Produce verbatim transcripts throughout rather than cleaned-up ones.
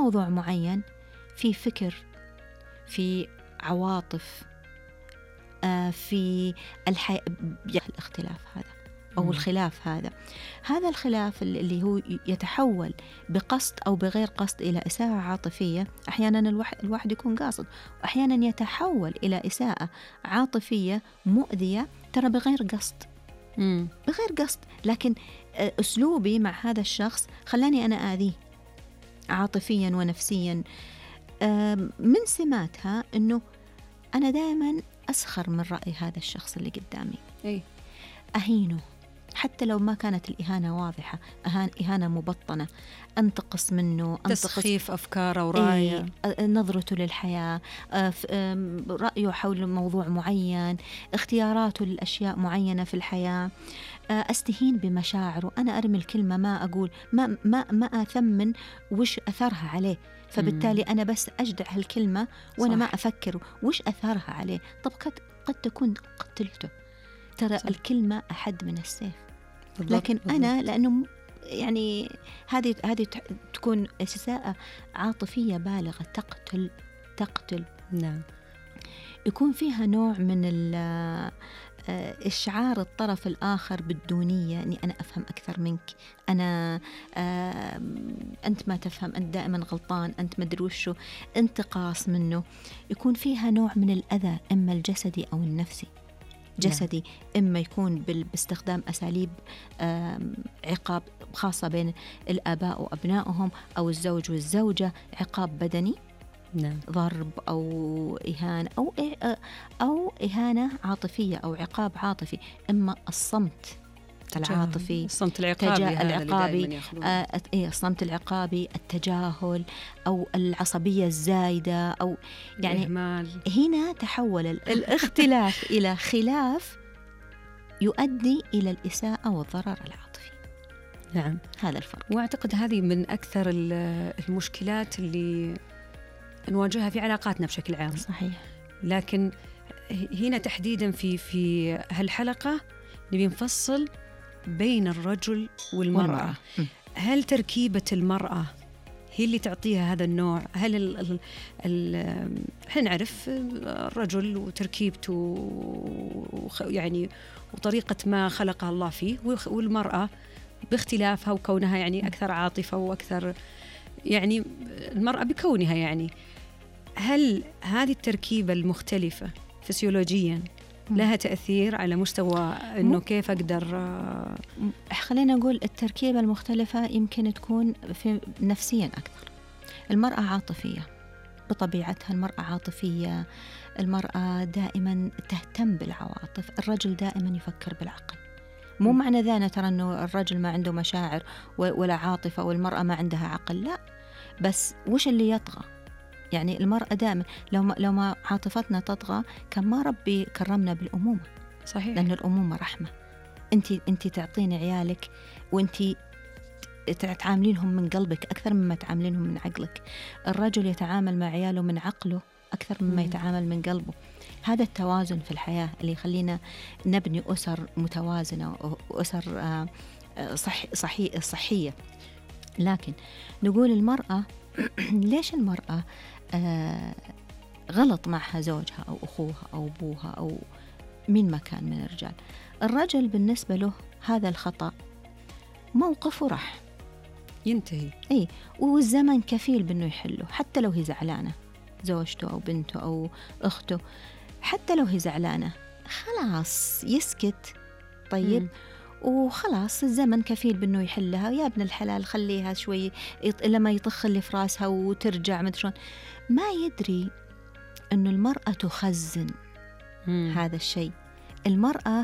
موضوع معين في فكر، في عواطف، آه في الحي... الاختلاف هذا أو مم. الخلاف هذا هذا الخلاف اللي هو يتحول بقصد أو بغير قصد إلى إساءة عاطفية. أحيانا الواحد, الواحد يكون قاصد، وأحيانا يتحول إلى إساءة عاطفية مؤذية ترى بغير قصد. مم. بغير قصد، لكن أسلوبي مع هذا الشخص خلاني أنا آذيه عاطفيا ونفسيا. من سماتها أنه أنا دائما أسخر من رأي هذا الشخص اللي قدامي، أي. أهينه حتى لو ما كانت الإهانة واضحة، إهانة مبطنة، أنتقص منه، أنتقص تسخيف أفكاره ورأيه، إيه، نظرته للحياة، رأيه حول موضوع معين، اختياراته للأشياء معينة في الحياة، أستهين بمشاعره. أنا أرمي الكلمة، ما أقول، ما ما ما أثمن وش أثرها عليه، فبالتالي أنا بس أجدع هالكلمة وأنا صح. ما أفكر وش أثرها عليه. طب قد قد تكون قتلته، ترى صح. الكلمة أحد من السيف. بالضبط. لكن بالضبط. أنا لأنه يعني هذه هذه تكون إساءة عاطفية بالغة تقتل تقتل نعم. يكون فيها نوع من إشعار الطرف الآخر بالدونية، أني أنا أفهم أكثر منك، أنا آه أنت ما تفهم، أنت دائما غلطان، أنت ما أدري وشو، انتقاص منه. يكون فيها نوع من الأذى، إما الجسدي أو النفسي. جسدي إما يكون باستخدام أساليب عقاب خاصة بين الآباء وأبنائهم، أو الزوج والزوجة، عقاب بدني، نعم. ضرب أو إهانة، أو أو إهانة عاطفية أو عقاب عاطفي، إما الصمت العاطفي، الصمت العقابي، تجا... العقابي آه... إيه الصمت العقابي، التجاهل أو العصبية الزايدة، أو يعني الإهمال. هنا تحول الاختلاف إلى خلاف يؤدي إلى الإساءة والضرر العاطفي. نعم، هذا الفرق. وأعتقد هذه من أكثر المشكلات اللي نواجهها في علاقاتنا بشكل عام. صحيح. لكن هنا تحديدا في في هالحلقة نبي نفصل بين الرجل والمرأة, والمرأة. هل تركيبة المرأة هي اللي تعطيها هذا النوع؟ هل ال ال ال احنا نعرف الرجل وتركيبته يعني وطريقة ما خلقها الله فيه، والمرأة باختلافها وكونها يعني أكثر عاطفة وأكثر يعني المرأة بكونها يعني. هل هذه التركيبة المختلفة فسيولوجيا لها تأثير على مستوى أنه كيف أقدر؟ خلينا نقول التركيبة المختلفة يمكن تكون في نفسيا أكثر. المرأة عاطفية بطبيعتها، المرأة عاطفية، المرأة دائما تهتم بالعواطف، الرجل دائما يفكر بالعقل. مو معنى ذا ترى أنه الرجل ما عنده مشاعر ولا عاطفة والمرأة ما عندها عقل، لا، بس وش اللي يطغى؟ يعني المرأة دائما لو ما, لو ما عاطفتنا تطغى كان ما ربي كرمنا بالأمومة. صحيح. لأن الأمومة رحمة. أنت أنت تعطين عيالك وأنت تعاملينهم من قلبك أكثر مما تعاملينهم من عقلك. الرجل يتعامل مع عياله من عقله أكثر مما يتعامل من قلبه. هذا التوازن في الحياة اللي يخلينا نبني أسر متوازنة وأسر صح صحي صحية. لكن نقول المرأة ليش المرأة آه غلط معها زوجها أو أخوها أو أبوها أو من مكان من الرجال؟ الرجل بالنسبة له هذا الخطأ موقفه راح ينتهي، أي، والزمن كفيل بأنه يحله. حتى لو هي زعلانة، زوجته أو بنته أو أخته، حتى لو هي زعلانة خلاص يسكت. طيب م. وخلاص الزمن كفيل بأنه يحلها. يا ابن الحلال خليها شوي يط... لما يطخ اللي في راسها وترجع مدرون. ما يدري أنه المرأة تخزن مم. هذا الشيء. المرأة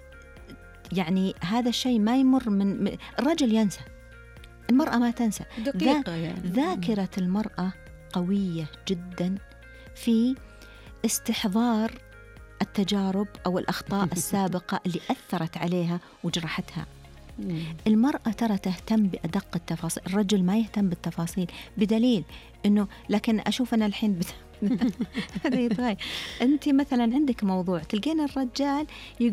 يعني هذا الشيء ما يمر من الرجل ينسى، المرأة ما تنسى. دقيقة يعني. ذاكرة المرأة قوية جدا في استحضار التجارب أو الأخطاء السابقة اللي أثرت عليها وجرحتها. المرأة ترى تهتم بأدق التفاصيل، الرجل ما يهتم بالتفاصيل، بدليل أنه لكن أشوف أنا الحين بت... هذا يتغير. أنت مثلا عندك موضوع تلقين الرجال